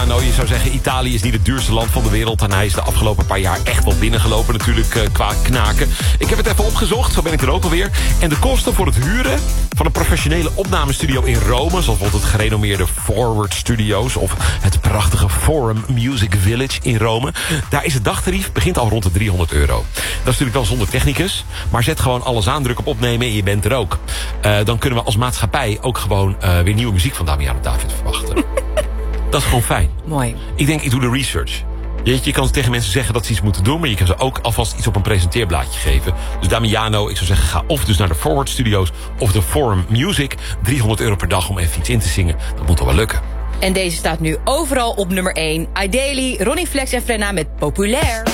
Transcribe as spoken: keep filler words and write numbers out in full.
Damiano. Je zou zeggen, Italië is niet het duurste land van de wereld. En hij is de afgelopen paar jaar echt wel binnengelopen natuurlijk uh, qua knaken. Ik heb het even opgezocht, zo ben ik er ook alweer. En de kosten voor het huren van een professionele opnamestudio in Rome... zoals bijvoorbeeld het gerenommeerde Forward Studios... of het prachtige Forum Music Village in Rome... daar is het dagtarief, begint al rond de driehonderd euro. Dat is natuurlijk wel zonder technicus... maar zet gewoon alles aan, druk op opnemen en je bent er ook. Uh, dan kunnen we als maatschappij ook gewoon uh, weer nieuwe muziek van Damiano David verwachten. Dat is gewoon fijn. Mooi. Ik denk, ik doe de research. Je, je kan tegen mensen zeggen dat ze iets moeten doen... maar je kan ze ook alvast iets op een presenteerblaadje geven. Dus Damiano, ik zou zeggen, ga of dus naar de Forward Studios... of de Forum Music. driehonderd euro per dag om even iets in te zingen. Dat moet toch wel lukken. En deze staat nu overal op nummer één. Idali, Ronnie Flex en Frenna met Populair.